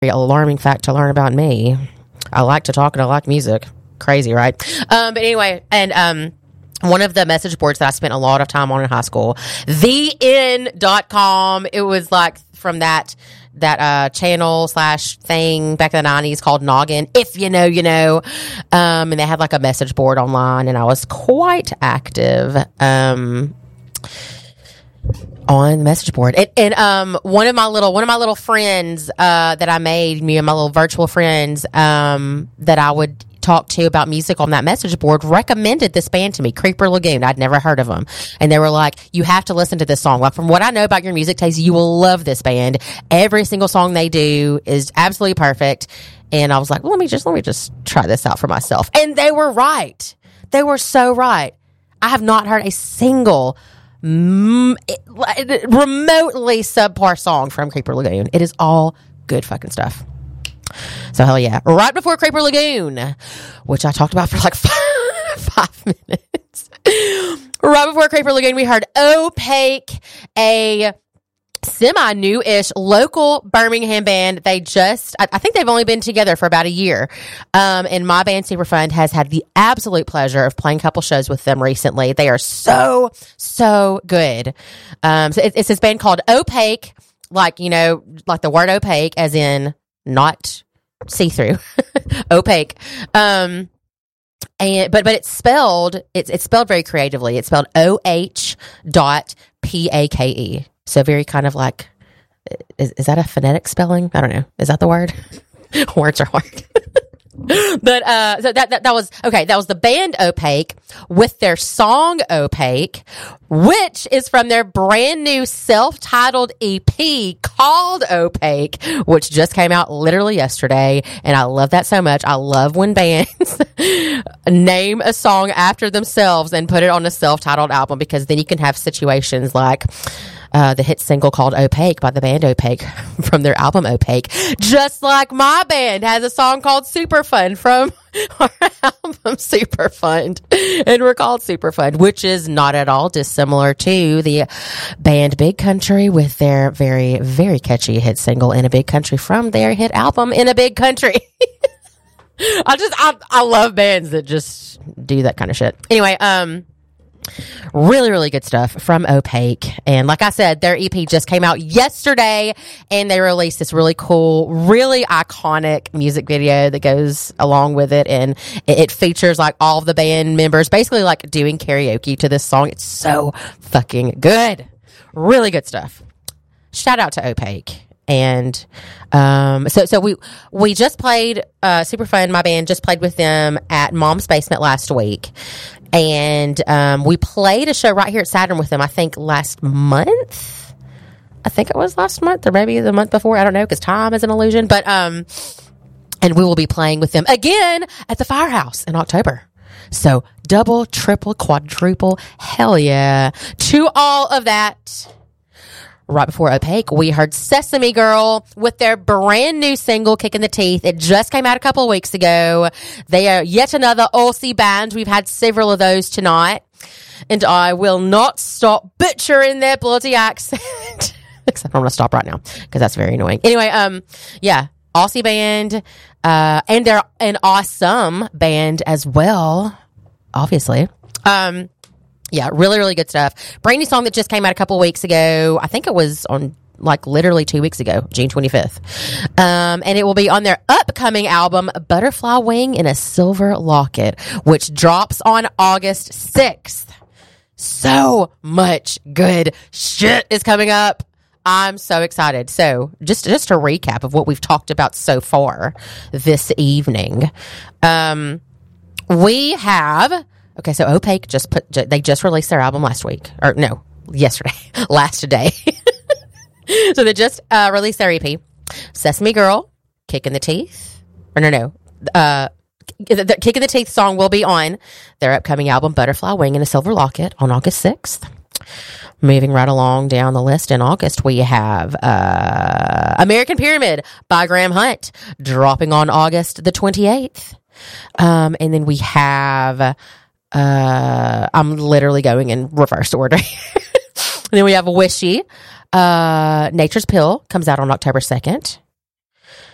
alarming fact to learn about me. I like to talk and I like music. Crazy, right? But anyway, and one of the message boards that I spent a lot of time on in high school, theN.com. It was like from that channel / thing back in the 90s called Noggin. If you know, you know. And they had like a message board online, and I was quite active on the message board. And one of my little friends that I made, me and my little virtual friends that I would talk to about music on that message board, recommended this band to me, Creeper Lagoon. I'd never heard of them. And they were like, you have to listen to this song. Like, from what I know about your music taste, you will love this band. Every single song they do is absolutely perfect. And I was like, well, let me just try this out for myself. And they were right. They were so right. I have not heard a single remotely subpar song from Creeper Lagoon. It is all good fucking stuff. So hell yeah. Right before Creeper Lagoon, which I talked about for like 5 minutes. Right before Creeper Lagoon, we heard Opaque, a semi-new-ish local Birmingham band. They just, I think they've only been together for about a year. And my band Superfund has had the absolute pleasure of playing a couple shows with them recently. They are so good. So it's this band called Opaque, like, you know, like the word opaque as in not see-through. Opaque. But it's spelled very creatively. It's spelled OH.PAKE. So very kind of like, is that a phonetic spelling? I don't know. Is that the word? Words are hard. But so that was okay. That was the band Opaque with their song Opaque, which is from their brand new self-titled EP called Opaque, which just came out literally yesterday. And I love that so much. I love when bands name a song after themselves and put it on a self-titled album, because then you can have situations like the hit single called Opaque by the band Opaque from their album Opaque. Just like my band has a song called Superfund from our album Superfund. And we're called Superfund, which is not at all dissimilar to the band Big Country with their very, very catchy hit single In a Big Country from their hit album In a Big Country. I love bands that just do that kind of shit. Anyway, really, really good stuff from Opaque. And like I said, their EP just came out yesterday, and they released this really cool, really iconic music video that goes along with it. And it features like all of the band members basically like doing karaoke to this song. It's so fucking good. Really good stuff. Shout out to Opaque. And so we just played Superfund. My band just played with them at Mom's Basement last week. And we played a show right here at Saturn with them, I think last month. I think it was last month, or maybe the month before. I don't know, because time is an illusion. But and we will be playing with them again at the Firehouse in October. So double, triple, quadruple, hell yeah. To all of that. Right before Opaque, we heard Sesame Girl with their brand new single, Kicking the Teeth. It just came out a couple of weeks ago. They are yet another Aussie band. We've had several of those tonight. And I will not stop butchering their bloody accent. Except I'm going to stop right now, because that's very annoying. Anyway, yeah, Aussie band. And they're an awesome band as well, obviously. Yeah, really, really good stuff. Brand new song that just came out a couple of weeks ago. I think it was on like literally 2 weeks ago, June 25th. And it will be on their upcoming album, Butterfly Wing in a Silver Locket, which drops on August 6th. So much good shit is coming up. I'm so excited. So just a recap of what we've talked about so far this evening. We have... Okay, so Opaque they just released their album yesterday, last day. So they just released their EP, Sesame Girl, Kicking the Teeth. The Kicking the Teeth song will be on their upcoming album, Butterfly Wing in a Silver Locket, on August 6th. Moving right along down the list in August, we have American Pyramid by Graham Hunt, dropping on August the 28th. And then we have... I'm literally going in reverse order. And then we have Wishy. Nature's Pill comes out on October 2nd.